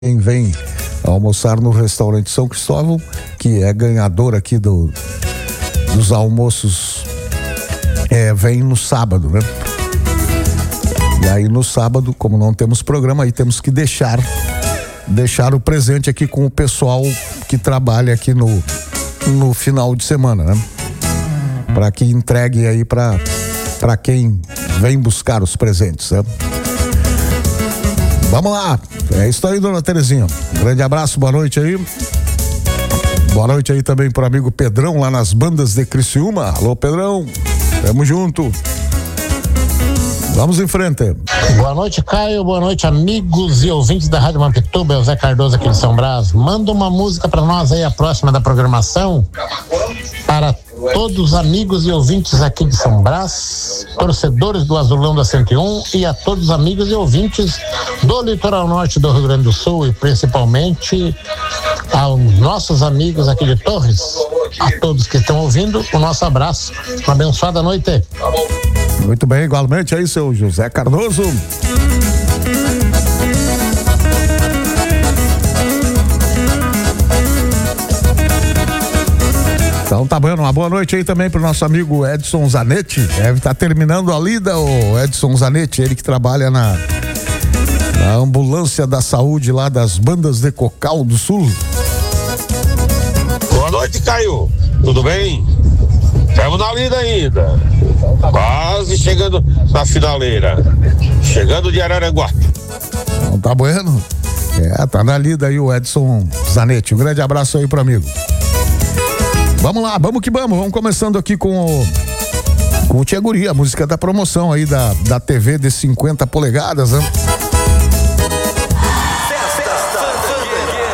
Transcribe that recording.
quem vem almoçar no restaurante São Cristóvão, que é ganhador aqui dos almoços, vem no sábado, né? E aí no sábado, como não temos programa, aí temos que deixar o presente aqui com o pessoal que trabalha aqui no final de semana, né? Para que entregue aí para quem vem buscar os presentes, né? Vamos lá, é isso aí, dona Terezinha. Grande abraço, boa noite aí. Boa noite aí também pro amigo Pedrão lá nas bandas de Criciúma. Alô, Pedrão, tamo junto. Vamos em frente. Boa noite, Caio. Boa noite, amigos e ouvintes da Rádio Mampituba. É o Zé Cardoso aqui de São Brás. Manda uma música para nós aí, a próxima da programação, para todos os amigos e ouvintes aqui de São Brás, torcedores do Azulão da 101 e a todos os amigos e ouvintes do litoral norte do Rio Grande do Sul e principalmente aos nossos amigos aqui de Torres. A todos que estão ouvindo, o nosso abraço. Uma abençoada noite. Muito bem, igualmente aí, seu José Cardoso. Então tá bom, uma boa noite aí também pro nosso amigo Edson Zanetti. Deve estar terminando a lida, o Edson Zanetti, ele que trabalha na ambulância da saúde lá das bandas de Cocal do Sul. Boa noite, Caio. Tudo bem? Estamos na lida ainda. Quase chegando na finaleira. Chegando de Araranguá. Então tá bueno. Tá na lida aí o Edson Zanetti. Um grande abraço aí pro amigo. Vamos lá, vamos que vamos. Vamos começando aqui com o Tia Guria, a música da promoção aí da TV de 50 polegadas, né?